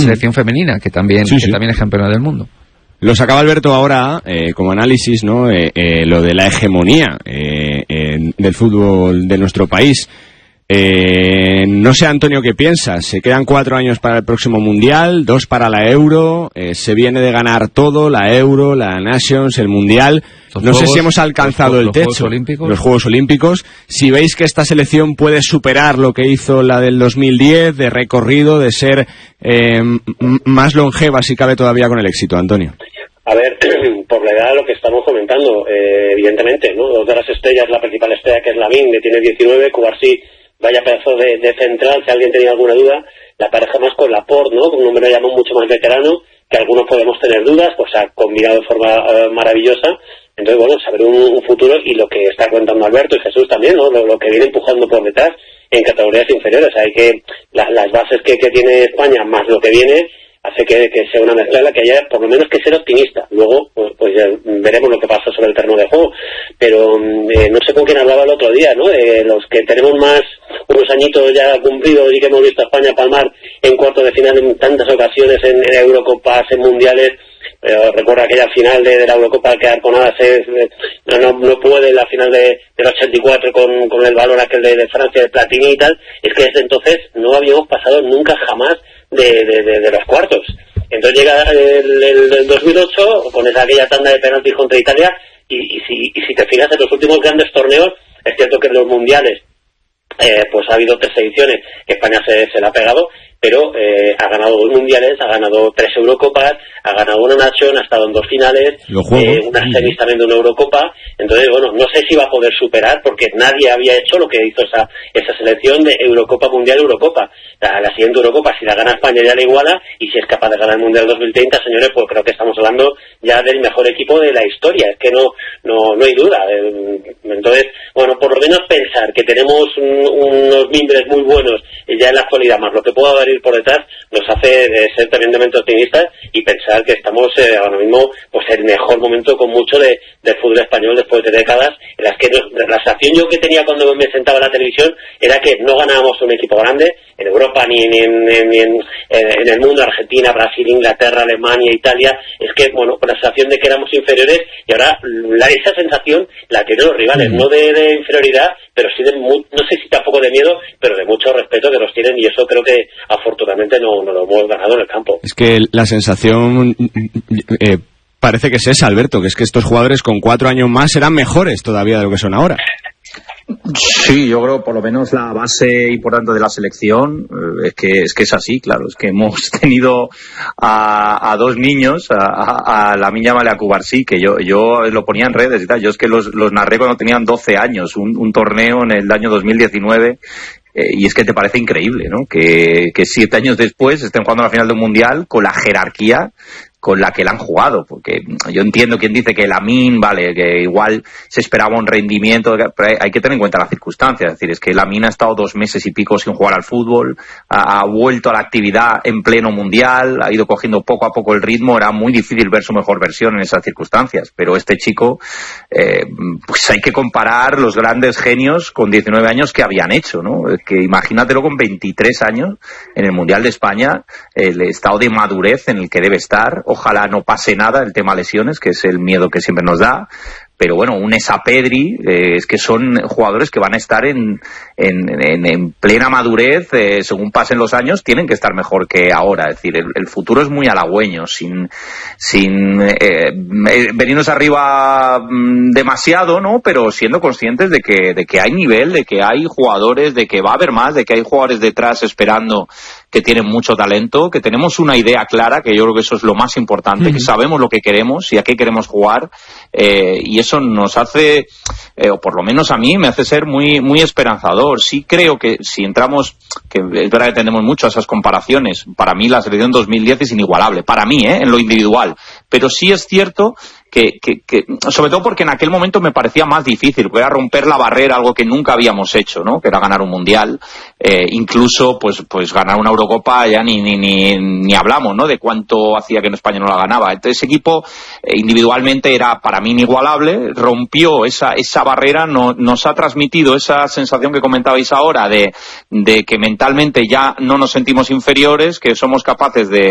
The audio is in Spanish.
selección femenina, que también es campeona del mundo. Lo sacaba Alberto ahora como análisis, ¿no? Lo de la hegemonía del fútbol de nuestro país. No sé, Antonio, ¿qué piensas? Se quedan 4 años para el próximo Mundial, 2 para la Euro, se viene de ganar todo, la Euro, la Nations, el Mundial. No sé si hemos alcanzado el techo, los Juegos Olímpicos. Si veis que esta selección puede superar lo que hizo la del 2010, de recorrido, de ser más longeva, si cabe todavía, con el éxito, Antonio. A ver, por la edad, lo que estamos comentando, evidentemente, ¿no? Dos de las estrellas, la principal estrella, que es Lamine, que tiene 19, Cubarsí, vaya pedazo de central, si alguien tenía alguna duda, la pareja más con Laporte, ¿no? Con un hombre ya mucho más veterano, que algunos podemos tener dudas, pues ha combinado de forma maravillosa. Entonces, bueno, saber un futuro, y lo que está contando Alberto y Jesús también, ¿no? Lo que viene empujando por detrás en categorías inferiores. Hay que las bases que tiene España más lo que viene hace que sea una mezcla en la que haya por lo menos que ser optimista. Luego pues ya veremos lo que pasa sobre el terreno de juego, pero no sé con quién hablaba el otro día, ¿no? De los que tenemos más unos añitos ya cumplidos y que hemos visto a España palmar en cuartos de final en tantas ocasiones, en Eurocopas, en mundiales. Recuerda aquella final de la Eurocopa que Arconada no puede, la final del 84 con el valor aquel de Francia, de Platini y tal. Es que desde entonces no habíamos pasado nunca jamás de los cuartos. Entonces llega el 2008 con aquella tanda de penaltis contra Italia, y si te fijas en los últimos grandes torneos, es cierto que en los mundiales pues ha habido 3 ediciones que España se la ha pegado, pero ha ganado 2 mundiales, ha ganado 3 Eurocopas, ha ganado una Nation, ha estado en 2 finales, unas semis también de una Eurocopa. Entonces, bueno, no sé si va a poder superar, porque nadie había hecho lo que hizo esa selección de Eurocopa, Mundial, Eurocopa. La siguiente Eurocopa, si la gana España, ya la iguala, y si es capaz de ganar el Mundial 2030, señores, pues creo que estamos hablando ya del mejor equipo de la historia. Es que no hay duda. Entonces, bueno, por lo menos pensar que tenemos unos mimbres muy buenos ya en la actualidad, más lo que pueda venir por detrás, nos hace ser tremendamente optimistas y pensar que estamos ahora mismo pues en el mejor momento con mucho del fútbol español después de décadas en las que la sensación yo que tenía cuando me sentaba en la televisión era que no ganábamos un equipo grande en Europa ni en el mundo, Argentina, Brasil, Inglaterra, Alemania, Italia. Es que, bueno, con la sensación de que éramos inferiores, y ahora esa sensación la tienen los rivales, no de inferioridad, pero sí no sé si tampoco de miedo, pero de mucho respeto que los tienen, y eso creo que afortunadamente no lo hemos ganado en el campo. Es que la sensación parece que es esa, Alberto, que es que estos jugadores con 4 años más serán mejores todavía de lo que son ahora. Sí, yo creo por lo menos la base importante de la selección es que es así, claro, es que hemos tenido a 2 niños, a Lamine Yamal y a Cubarsí, que yo lo ponía en redes y tal. Yo es que los narré cuando tenían 12 años, un torneo en el año 2019. Y es que te parece increíble, ¿no? Que 7 años después estén jugando la final de un mundial con la jerarquía con la que la han jugado, porque yo entiendo quien dice que Lamine, vale, que igual se esperaba un rendimiento, pero hay que tener en cuenta las circunstancias. Es decir, es que Lamine ha estado 2 meses y pico sin jugar al fútbol, ha vuelto a la actividad en pleno mundial, ha ido cogiendo poco a poco el ritmo. Era muy difícil ver su mejor versión en esas circunstancias, pero este chico, pues hay que comparar los grandes genios con 19 años que habían hecho, ¿no? Que imagínatelo con 23 años en el Mundial de España, el estado de madurez en el que debe estar. Ojalá no pase nada, el tema lesiones, que es el miedo que siempre nos da. Pero bueno, un Esa Pedri, es que son jugadores que van a estar en plena madurez, según pasen los años, tienen que estar mejor que ahora. Es decir, el futuro es muy halagüeño, sin venirnos arriba demasiado, ¿no? Pero siendo conscientes de que hay nivel, de que hay jugadores, de que va a haber más, de que hay jugadores detrás esperando, que tienen mucho talento, que tenemos una idea clara, que yo creo que eso es lo más importante, que sabemos lo que queremos y a qué queremos jugar, y eso nos hace, o por lo menos a mí, me hace ser muy, muy esperanzador. Sí creo que si entramos, que es verdad que tendemos mucho a esas comparaciones, para mí la selección 2010 es inigualable, para mí, en lo individual, pero sí es cierto que sobre todo porque en aquel momento me parecía más difícil, porque era romper la barrera, algo que nunca habíamos hecho, ¿no? Que era ganar un mundial, incluso pues ganar una Eurocopa, ya ni hablamos, ¿no? De cuánto hacía que en España no la ganaba. Entonces ese equipo individualmente era para mí inigualable, rompió esa barrera, nos ha transmitido esa sensación que comentabais ahora de que mentalmente ya no nos sentimos inferiores, que somos capaces de